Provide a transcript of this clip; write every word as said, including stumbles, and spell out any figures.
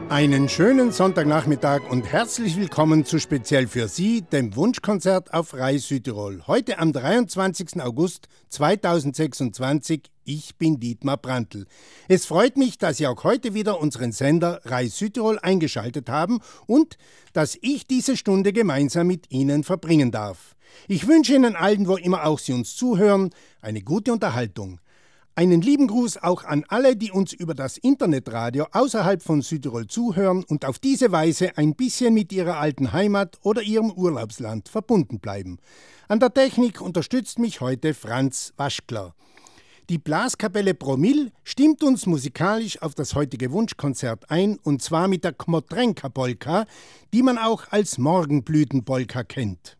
Einen schönen Sonntagnachmittag und herzlich willkommen zu speziell für Sie, dem Wunschkonzert auf Rai Südtirol. Heute am dreiundzwanzigsten August zweitausendsechsundzwanzig. Ich bin Dietmar Brandl. Es freut mich, dass Sie auch heute wieder unseren Sender Rai Südtirol eingeschaltet haben und dass ich diese Stunde gemeinsam mit Ihnen verbringen darf. Ich wünsche Ihnen allen, wo immer auch Sie uns zuhören, eine gute Unterhaltung. Einen lieben Gruß auch an alle, die uns über das Internetradio außerhalb von Südtirol zuhören und auf diese Weise ein bisschen mit ihrer alten Heimat oder ihrem Urlaubsland verbunden bleiben. An der Technik unterstützt mich heute Franz Waschkler. Die Blaskapelle Promille stimmt uns musikalisch auf das heutige Wunschkonzert ein, und zwar mit der Kmotrenka-Polka, die man auch als Morgenblütenpolka kennt.